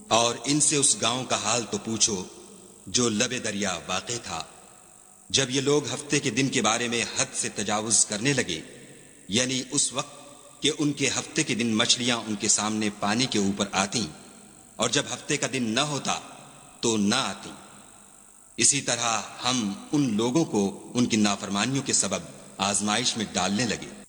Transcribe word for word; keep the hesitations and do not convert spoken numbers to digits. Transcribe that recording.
और इनसे उस गांव का हाल तो पूछो जो लबे दरिया वाक़े था। जब ये लोग हफ्ते के दिन के बारे में हद से तजावुज करने लगे, यानी उस वक्त कि उनके हफ्ते के दिन मछलियां उनके सामने पानी के ऊपर आती और जब हफ्ते का दिन न होता तो न आती। इसी तरह हम उन लोगों को उनकी नाफरमानियों के सबब आजमाइश में डालने लगे।